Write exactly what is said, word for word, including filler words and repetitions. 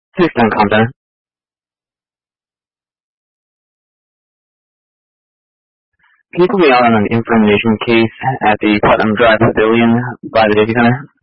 Houston Compton. Can you put me out on an information case at the Putnam Drive Pavilion by the Davy Center?